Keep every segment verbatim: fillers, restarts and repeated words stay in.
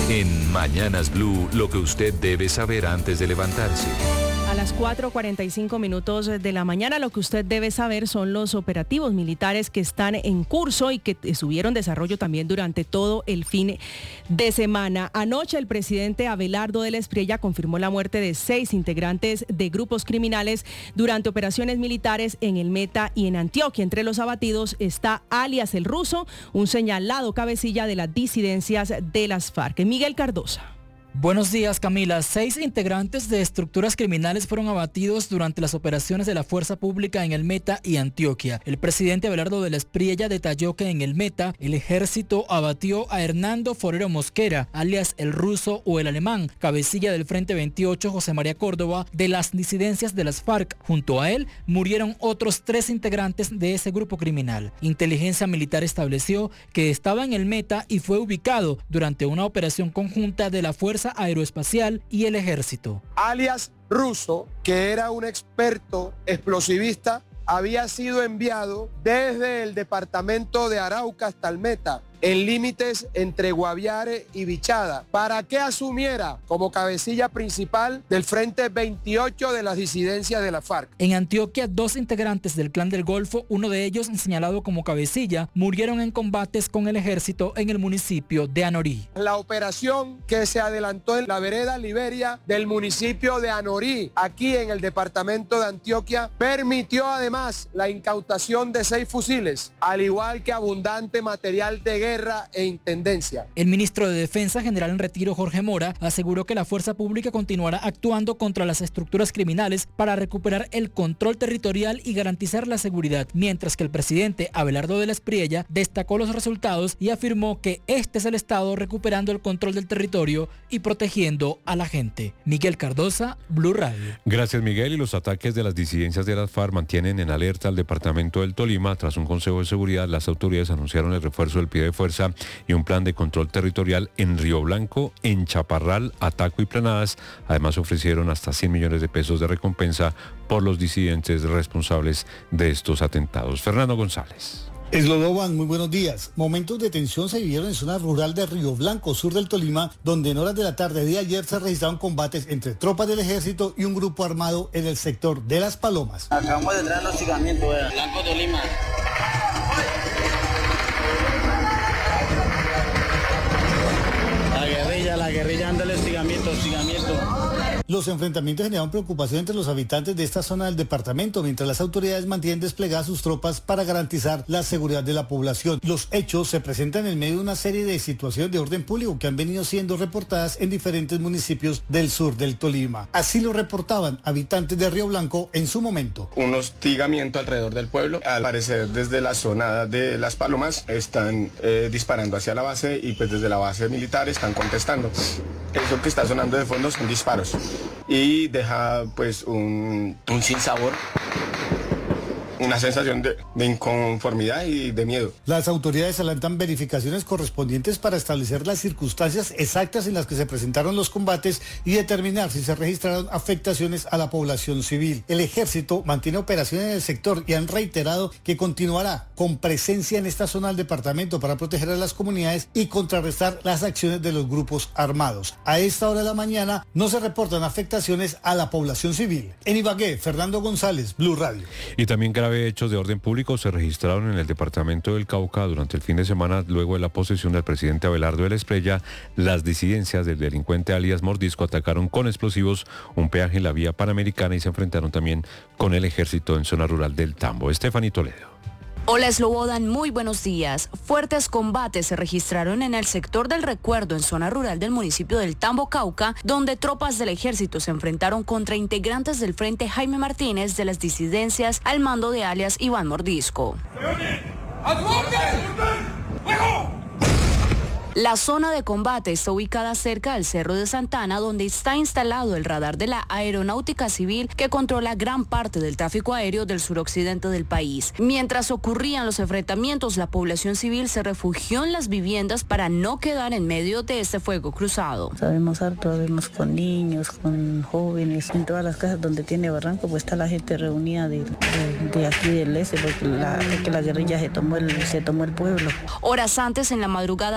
En Mañanas Blue, lo que usted debe saber antes de levantarse. A las cuatro cuarenta y cinco minutos de la mañana, lo que usted debe saber son los operativos militares que están en curso y que tuvieron desarrollo también durante todo el fin de semana. Anoche el presidente Abelardo de la Espriella confirmó la muerte de seis integrantes de grupos criminales durante operaciones militares en el Meta y en Antioquia. Entre los abatidos está alias El Ruso, un señalado cabecilla de las disidencias de las FARC. Miguel Cardosa. Buenos días, Camila. Seis integrantes de estructuras criminales fueron abatidos durante las operaciones de la Fuerza Pública en el Meta y Antioquia. El presidente Abelardo de la Espriella detalló que en el Meta el ejército abatió a Hernando Forero Mosquera, alias El Ruso o El Alemán, cabecilla del Frente veintiocho José María Córdoba de las disidencias de las FARC. Junto a él murieron otros tres integrantes de ese grupo criminal. Inteligencia Militar estableció que estaba en el Meta y fue ubicado durante una operación conjunta de la Fuerza Aeroespacial y el Ejército. Alias Ruso, que era un experto explosivista, había sido enviado desde el departamento de Arauca hasta el Meta, en límites entre Guaviare y Bichada, para que asumiera como cabecilla principal del Frente veintiocho de las disidencias de la FARC. En Antioquia, dos integrantes del Clan del Golfo, uno de ellos señalado como cabecilla, murieron en combates con el ejército en el municipio de Anorí. La operación que se adelantó en la vereda Liberia del municipio de Anorí, aquí en el departamento de Antioquia, permitió además la incautación de seis fusiles, al igual que abundante material de guerra e intendencia. El ministro de Defensa, general en retiro Jorge Mora, aseguró que la fuerza pública continuará actuando contra las estructuras criminales para recuperar el control territorial y garantizar la seguridad, mientras que el presidente Abelardo de la Espriella destacó los resultados y afirmó que este es el Estado recuperando el control del territorio y protegiendo a la gente. Miguel Cardosa, Blue Radio. Gracias, Miguel. Y los ataques de las disidencias de las FARC mantienen en alerta al departamento del Tolima. Tras un consejo de seguridad, las autoridades anunciaron el refuerzo del pie de fuerza y un plan de control territorial en Río Blanco, en Chaparral, Ataco y Planadas. Además ofrecieron hasta cien millones de pesos de recompensa por los disidentes responsables de estos atentados. Fernando González. Eslodoban, muy buenos días. Momentos de tensión se vivieron en zona rural de Río Blanco, sur del Tolima, donde en horas de la tarde de ayer se registraron combates entre tropas del ejército y un grupo armado en el sector de Las Palomas. Acabamos de traer el hostigamiento, ¿verdad? Blanco Tolima. La guerrilla, la guerrilla anda el hostigamiento, hostigamiento. Los enfrentamientos generaron preocupación entre los habitantes de esta zona del departamento, mientras las autoridades mantienen desplegadas sus tropas para garantizar la seguridad de la población. Los hechos se presentan en medio de una serie de situaciones de orden público que han venido siendo reportadas en diferentes municipios del sur del Tolima. Así lo reportaban habitantes de Río Blanco en su momento. Un hostigamiento alrededor del pueblo. Al parecer desde la zona de Las Palomas están eh, disparando hacia la base y pues desde la base militar están contestando. Eso que está sonando de fondo son disparos. Y deja pues un, un sinsabor, una sensación de, de inconformidad y de miedo. Las autoridades adelantan verificaciones correspondientes para establecer las circunstancias exactas en las que se presentaron los combates y determinar si se registraron afectaciones a la población civil. El ejército mantiene operaciones en el sector y han reiterado que continuará con presencia en esta zona del departamento para proteger a las comunidades y contrarrestar las acciones de los grupos armados. A esta hora de la mañana no se reportan afectaciones a la población civil. En Ibagué, Fernando González, Blue Radio. Y también grave hechos de orden público se registraron en el departamento del Cauca durante el fin de semana, luego de la posesión del presidente Abelardo de la Espriella. Las disidencias del delincuente alias Mordisco atacaron con explosivos un peaje en la vía panamericana y se enfrentaron también con el ejército en zona rural del Tambo. Estefanía Toledo. Hola Slobodan, muy buenos días. Fuertes combates se registraron en el sector del Recuerdo, en zona rural del municipio del Tambo, Cauca, donde tropas del ejército se enfrentaron contra integrantes del Frente Jaime Martínez de las disidencias al mando de alias Iván Mordisco. La zona de combate está ubicada cerca del Cerro de Santana, donde está instalado el radar de la Aeronáutica Civil que controla gran parte del tráfico aéreo del suroccidente del país. Mientras ocurrían los enfrentamientos, la población civil se refugió en las viviendas para no quedar en medio de este fuego cruzado. Sabemos harto, vemos con niños, con jóvenes, en todas las casas donde tiene barranco, pues está la gente reunida de, de, de aquí del este, porque la, porque la guerrilla se tomó, el, se tomó el pueblo. Horas antes, en la madrugada del sábado,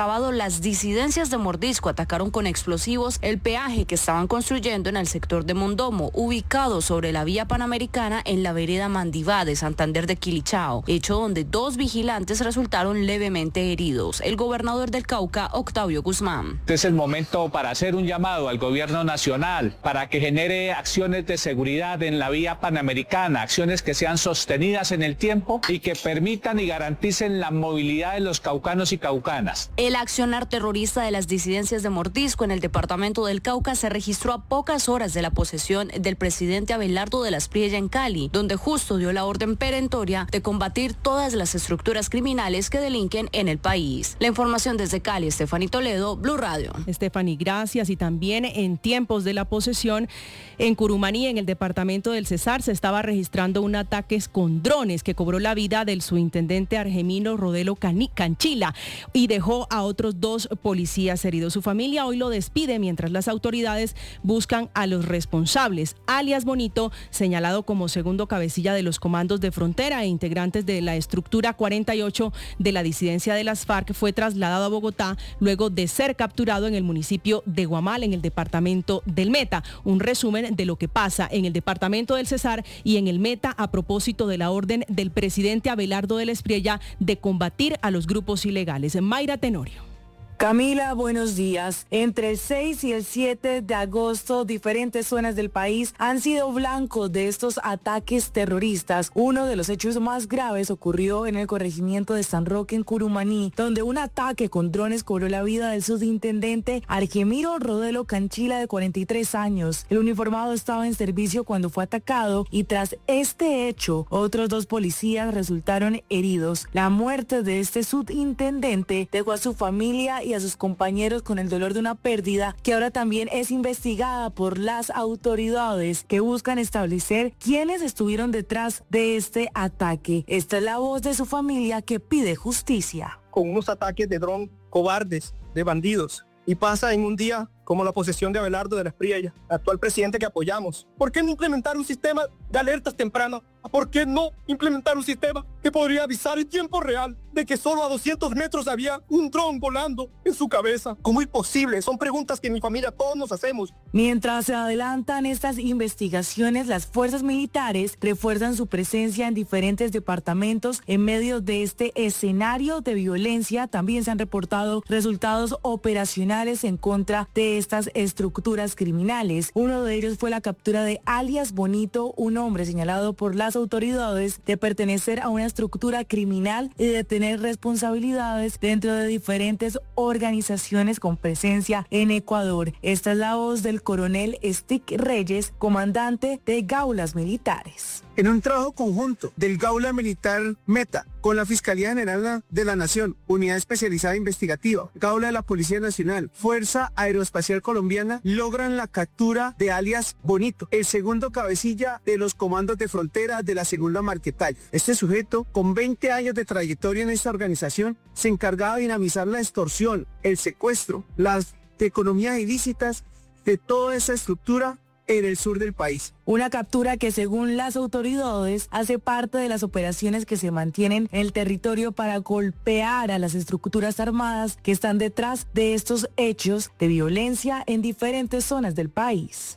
sábado, las disidencias de Mordisco atacaron con explosivos el peaje que estaban construyendo en el sector de Mondomo, ubicado sobre la vía panamericana en la vereda Mandivá de Santander de Quilichao, hecho donde dos vigilantes resultaron levemente heridos. El gobernador del Cauca, Octavio Guzmán. Este es el momento para hacer un llamado al gobierno nacional para que genere acciones de seguridad en la vía panamericana, acciones que sean sostenidas en el tiempo y que permitan y garanticen la movilidad de los caucanos y caucanas. El accionar terrorista de las disidencias de Mordisco en el departamento del Cauca se registró a pocas horas de la posesión del presidente Abelardo de la Espriella en Cali, donde justo dio la orden perentoria de combatir todas las estructuras criminales que delinquen en el país. La información desde Cali, Estefany Toledo, Blue Radio. Estefany, gracias. Y también en tiempos de la posesión, en Curumaní, en el departamento del Cesar, se estaba registrando un ataque con drones que cobró la vida del subintendente Argemiro Rodelo Canchila y dejó a otros dos policías heridos. Su familia hoy lo despide mientras las autoridades buscan a los responsables. Alias Bonito, señalado como segundo cabecilla de los comandos de frontera e integrantes de la estructura cuarenta y ocho de la disidencia de las FARC, fue trasladado a Bogotá luego de ser capturado en el municipio de Guamal, en el departamento del Meta. Un resumen de lo que pasa en el departamento del Cesar y en el Meta a propósito de la orden del presidente Abelardo de la Espriella de combatir a los grupos ilegales. Mayra Tenorio. Camila, buenos días. Entre el seis y el siete de agosto, diferentes zonas del país han sido blancos de estos ataques terroristas. Uno de los hechos más graves ocurrió en el corregimiento de San Roque, en Curumaní, donde un ataque con drones cobró la vida del subintendente Argemiro Rodelo Canchila, de cuarenta y tres años. El uniformado estaba en servicio cuando fue atacado y tras este hecho, otros dos policías resultaron heridos. La muerte de este subintendente dejó a su familia y a sus compañeros con el dolor de una pérdida que ahora también es investigada por las autoridades que buscan establecer quiénes estuvieron detrás de este ataque. Esta es la voz de su familia que pide justicia. Con unos ataques de dron cobardes, de bandidos, y pasa en un día como la posesión de Abelardo de la Espriella, actual presidente que apoyamos. ¿Por qué no implementar un sistema de alertas tempranas? ¿Por qué no implementar un sistema que podría avisar en tiempo real de que solo a doscientos metros había un dron volando en su cabeza? ¿Cómo es posible? Son preguntas que en mi familia todos nos hacemos. Mientras se adelantan estas investigaciones, las fuerzas militares refuerzan su presencia en diferentes departamentos en medio de este escenario de violencia. También se han reportado resultados operacionales en contra de estas estructuras criminales. Uno de ellos fue la captura de alias Bonito, un hombre señalado por las autoridades de pertenecer a una estructura criminal y de tener responsabilidades dentro de diferentes organizaciones con presencia en Ecuador. Esta es la voz del coronel Stick Reyes, comandante de Gaulas Militares. En un trabajo conjunto del Gaula Militar Meta con la Fiscalía General de la Nación, Unidad Especializada Investigativa, Gaula de la Policía Nacional, Fuerza Aeroespacial Colombiana, logran la captura de alias Bonito, el segundo cabecilla de los comandos de frontera de la segunda Marquetay. Este sujeto, con veinte años de trayectoria en esta organización, se encargaba de dinamizar la extorsión, el secuestro, las economías ilícitas de toda esa estructura en el sur del país. Una captura que, según las autoridades, hace parte de las operaciones que se mantienen en el territorio para golpear a las estructuras armadas que están detrás de estos hechos de violencia en diferentes zonas del país.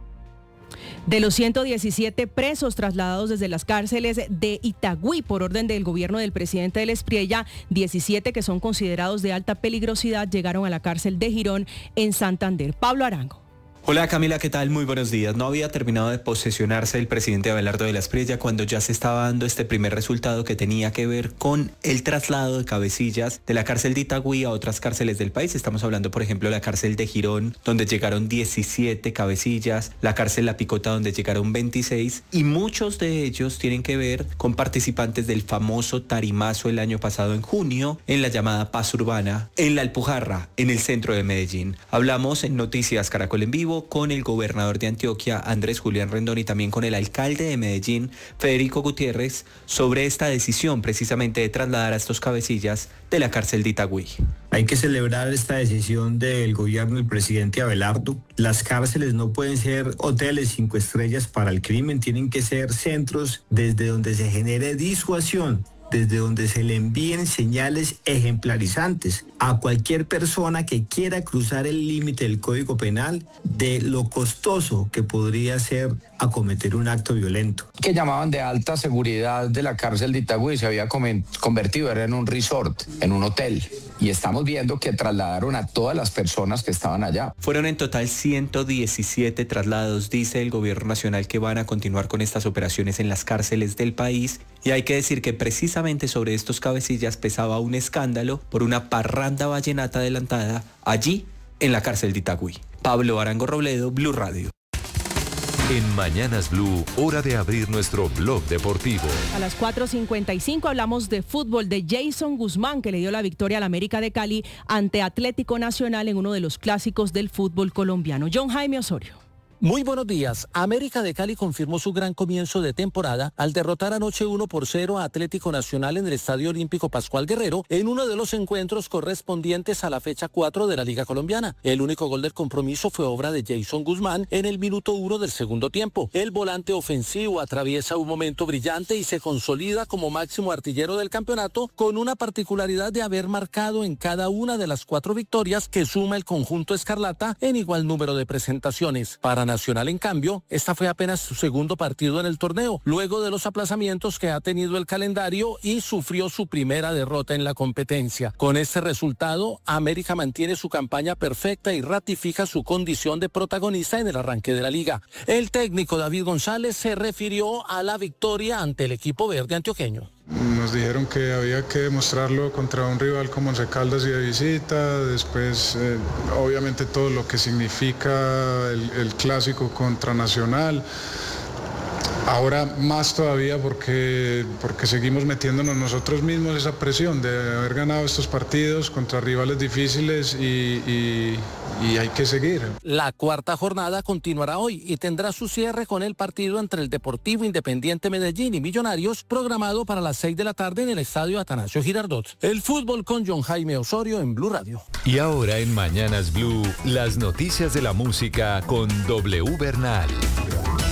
De los ciento diecisiete presos trasladados desde las cárceles de Itagüí por orden del gobierno del presidente de la Espriella, diecisiete que son considerados de alta peligrosidad llegaron a la cárcel de Girón en Santander. Pablo Arango. Hola Camila, ¿qué tal? Muy buenos días. No había terminado de posesionarse el presidente Abelardo de la Espriella cuando ya se estaba dando este primer resultado que tenía que ver con el traslado de cabecillas de la cárcel de Itagüí a otras cárceles del país. Estamos hablando, por ejemplo, de la cárcel de Girón, donde llegaron diecisiete cabecillas, la cárcel La Picota, donde llegaron veintiséis, y muchos de ellos tienen que ver con participantes del famoso tarimazo el año pasado en junio, en la llamada Paz Urbana, en La Alpujarra, en el centro de Medellín. Hablamos en Noticias Caracol en Vivo con el gobernador de Antioquia, Andrés Julián Rendón, y también con el alcalde de Medellín, Federico Gutiérrez, sobre esta decisión precisamente de trasladar a estos cabecillas de la cárcel de Itagüí. Hay que celebrar esta decisión del gobierno del presidente Abelardo. Las cárceles no pueden ser hoteles cinco estrellas para el crimen, tienen que ser centros desde donde se genere disuasión desde donde se le envíen señales ejemplarizantes a cualquier persona que quiera cruzar el límite del Código Penal de lo costoso que podría ser acometer un acto violento. Que llamaban de alta seguridad de la cárcel de Itagüí, se había convertido era en un resort, en un hotel. Y estamos viendo que trasladaron a todas las personas que estaban allá. Fueron en total ciento diecisiete traslados, dice el gobierno nacional, que van a continuar con estas operaciones en las cárceles del país. Y hay que decir que precisamente sobre estos cabecillas pesaba un escándalo por una parranda vallenata adelantada allí en la cárcel de Itagüí. Pablo Arango Robledo, Blue Radio. En Mañanas Blue, hora de abrir nuestro blog deportivo. A las cuatro cincuenta y cinco hablamos de fútbol, de Jason Guzmán, que le dio la victoria al América de Cali ante Atlético Nacional en uno de los clásicos del fútbol colombiano. John Jaime Osorio. Muy buenos días. América de Cali confirmó su gran comienzo de temporada al derrotar anoche uno por cero a Atlético Nacional en el Estadio Olímpico Pascual Guerrero en uno de los encuentros correspondientes a la fecha cuatro de la Liga Colombiana. El único gol del compromiso fue obra de Jason Guzmán en el minuto uno del segundo tiempo. El volante ofensivo atraviesa un momento brillante y se consolida como máximo artillero del campeonato, con una particularidad de haber marcado en cada una de las cuatro victorias que suma el conjunto escarlata en igual número de presentaciones. Para Nacional, en cambio, esta fue apenas su segundo partido en el torneo, luego de los aplazamientos que ha tenido el calendario, y sufrió su primera derrota en la competencia. Con este resultado, América mantiene su campaña perfecta y ratifica su condición de protagonista en el arranque de la liga. El técnico David González se refirió a la victoria ante el equipo verde antioqueño. Nos dijeron que había que demostrarlo contra un rival como Once Caldas y de visita, después eh, obviamente todo lo que significa el, el clásico contra Nacional. Ahora más todavía porque, porque seguimos metiéndonos nosotros mismos esa presión de haber ganado estos partidos contra rivales difíciles y, y, y hay que seguir. La cuarta jornada continuará hoy y tendrá su cierre con el partido entre el Deportivo Independiente Medellín y Millonarios, programado para las seis de la tarde en el Estadio Atanasio Girardot. El fútbol con John Jaime Osorio en Blue Radio. Y ahora en Mañanas Blue, las noticias de la música con W Bernal.